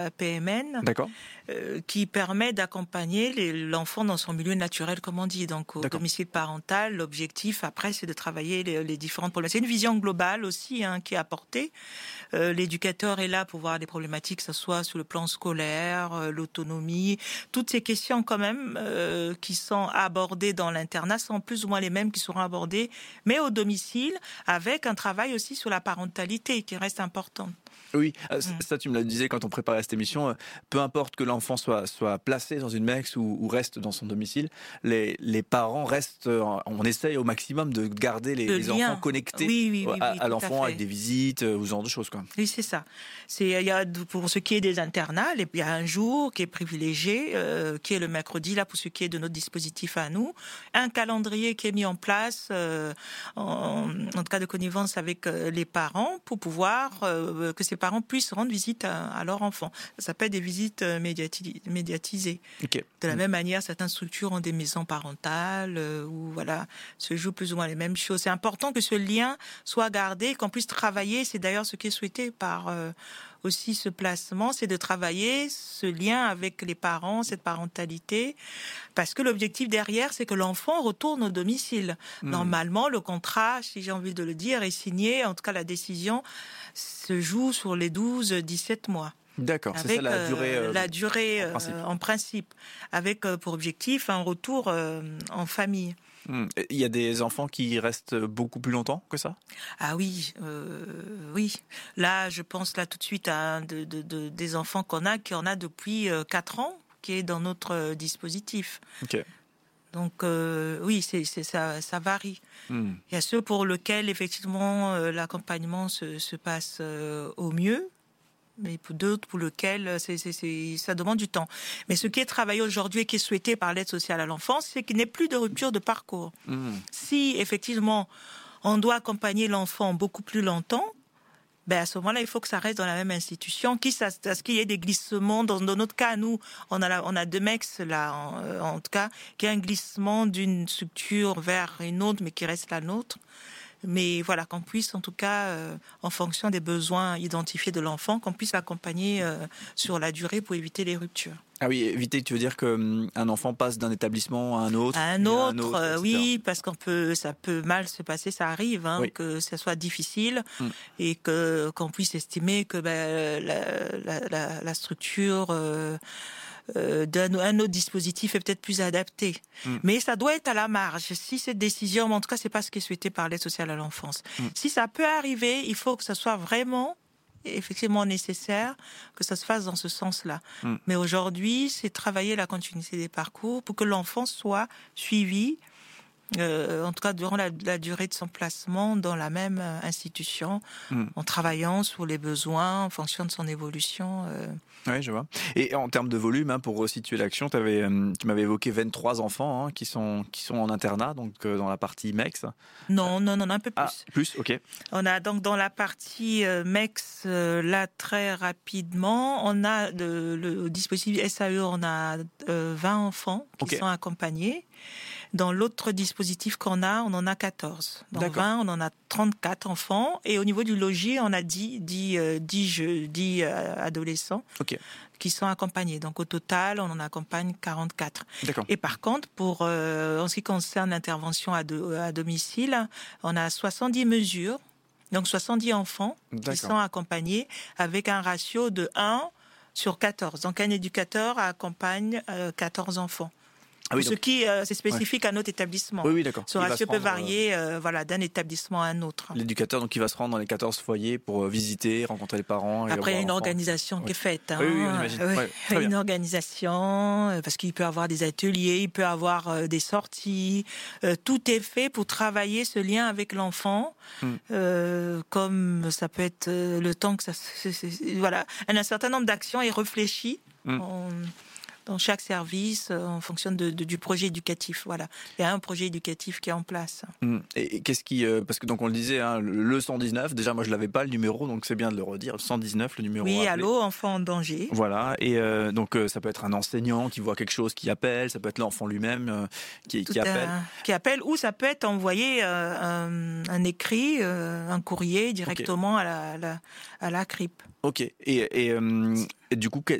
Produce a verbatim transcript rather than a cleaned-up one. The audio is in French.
P M N, D'accord. Euh, qui permet d'accompagner les, l'enfant dans son milieu naturel, comme on dit, donc au D'accord. domicile parental. L'objectif, après, c'est de travailler les, les différentes problématiques. C'est une vision globale aussi hein, qui est apportée. Euh, l'éducateur est là pour voir des problématiques, que ce soit sur le plan scolaire, euh, l'autonomie. Toutes ces questions, quand même, euh, qui sont abordées dans l'internat sont plus ou moins les mêmes qui seront abordées, mais au domicile, avec un travail aussi sur la parentalité qui reste important. Oui, ça tu me le disais quand on préparait cette émission, peu importe que l'enfant soit, soit placé dans une MEX ou, ou reste dans son domicile, les, les parents restent, on essaye au maximum de garder les, les enfants connectés oui, oui, oui, à, oui, à l'enfant à avec des visites ou ce genre de choses. Quoi. Oui, c'est ça. C'est, il y a, pour ce qui est des internats, il y a un jour qui est privilégié, euh, qui est le mercredi, là, pour ce qui est de notre dispositif à nous, un calendrier qui est mis en place, euh, en, en cas de connivence avec euh, les parents, pour pouvoir euh, que ces parents puissent rendre visite à, à leur enfant. Ça s'appelle des visites médiati- médiatisées. Okay. De la mmh. même manière, certaines structures ont des maisons parentales euh, où voilà, se jouent plus ou moins les mêmes choses. C'est important que ce lien soit gardé, qu'on puisse travailler. C'est d'ailleurs ce qui est souhaité par euh, aussi ce placement, c'est de travailler ce lien avec les parents, cette parentalité, parce que l'objectif derrière, c'est que l'enfant retourne au domicile. Mmh. Normalement, le contrat, si j'ai envie de le dire, est signé. En tout cas, la décision se joue sur les douze à dix-sept mois. D'accord, avec, c'est ça la durée, euh, la durée en, principe. Euh, en principe, avec euh, pour objectif un retour euh, en famille. Mmh. Il y a des enfants qui restent beaucoup plus longtemps que ça ? Ah oui, euh, oui. Là, je pense là tout de suite à un de, de, de, des enfants qu'on a, qui en a depuis euh, quatre ans, qui est dans notre euh, dispositif. Ok. Donc euh, oui, c'est, c'est, ça, ça varie. Mmh. Il y a ceux pour lesquels effectivement euh, l'accompagnement se, se passe euh, au mieux. Mais pour d'autres pour lesquels c'est, c'est, c'est, ça demande du temps. Mais ce qui est travaillé aujourd'hui et qui est souhaité par l'aide sociale à l'enfance, c'est qu'il n'y ait plus de rupture de parcours. Mmh. Si, effectivement, on doit accompagner l'enfant beaucoup plus longtemps, ben à ce moment-là, il faut que ça reste dans la même institution, quitte à ce qu'il y ait des glissements. Dans, dans notre cas, nous, on a, la, on a deux MEX, là, en, en tout cas, qui a un glissement d'une structure vers une autre, mais qui reste la nôtre. Mais voilà, qu'on puisse, en tout cas, euh, en fonction des besoins identifiés de l'enfant, qu'on puisse l'accompagner euh, sur la durée pour éviter les ruptures. Ah oui, éviter, tu veux dire qu'un enfant passe d'un établissement à un autre À un autre, à un autre euh, oui, parce qu'on peut, ça peut mal se passer, ça arrive, hein, oui. que ça soit difficile mm. et que qu'on puisse estimer que ben, la, la, la, la structure... Euh, Euh, d'un un autre dispositif est peut-être plus adapté. Mmh. Mais ça doit être à la marge. Si cette décision, mais en tout cas, c'est pas ce qui est souhaité par l'aide sociale à l'enfance. Mmh. Si ça peut arriver, il faut que ça soit vraiment effectivement nécessaire que ça se fasse dans ce sens-là. Mmh. Mais aujourd'hui, c'est travailler la continuité des parcours pour que l'enfant soit suivi, euh, en tout cas durant la, la durée de son placement dans la même institution, mmh. en travaillant sur les besoins, en fonction de son évolution. Euh... Oui, je vois. Et en termes de volume, hein, pour resituer l'action, t'avais, euh, tu m'avais évoqué vingt-trois enfants hein, qui, sont, qui sont en internat, donc euh, dans la partie MEX. Non, non, non, un peu plus. Ah, plus, ok. On a donc dans la partie euh, MEX, euh, là, très rapidement, on a le, le dispositif S A E, on a euh, vingt enfants qui okay. sont accompagnés. Dans l'autre dispositif qu'on a, on en a quatorze. Dans D'accord. vingt, on en a trente-quatre enfants. Et au niveau du logis, on a dix, dix, euh, dix, jeux, dix euh, adolescents okay. qui sont accompagnés. Donc au total, on en accompagne quarante-quatre. D'accord. Et par contre, pour, euh, en ce qui concerne l'intervention à, do, à domicile, on a soixante-dix mesures, donc soixante-dix enfants D'accord. qui sont accompagnés avec un ratio de un sur quatorze. Donc un éducateur accompagne euh, quatorze enfants. Ah oui, ce donc, qui euh, c'est spécifique ouais. à notre établissement. Oui, oui, d'accord. Ce ratio peut varier euh, voilà, d'un établissement à un autre. L'éducateur, donc, il va se rendre dans les quatorze foyers pour visiter, rencontrer les parents. Et Après, il y a une l'enfant. organisation oui. qui est faite. Hein. Oui, oui, on imagine. Oui, ouais, une bien. organisation, parce qu'il peut y avoir des ateliers, il peut y avoir euh, des sorties. Euh, tout est fait pour travailler ce lien avec l'enfant, hum. euh, comme ça peut être euh, le temps que ça... C'est, c'est, voilà, un certain nombre d'actions est réfléchi. Hum. On, dans chaque service euh, en fonction de, de, du projet éducatif. Voilà, il y a un projet éducatif qui est en place. Mmh. Et, et qu'est-ce qui, euh, parce que donc on le disait, hein, le cent dix-neuf. Déjà, moi je l'avais pas le numéro, donc c'est bien de le redire. cent dix-neuf, le numéro. Oui, allô, enfant en danger. Voilà, et euh, donc euh, ça peut être un enseignant qui voit quelque chose, qui appelle, ça peut être l'enfant lui-même euh, qui, qui appelle. Un, qui appelle, ou ça peut être envoyé euh, un, un écrit, euh, un courrier directement okay. à la, à la, à la C R I P. Ok, et, et, euh, et du coup,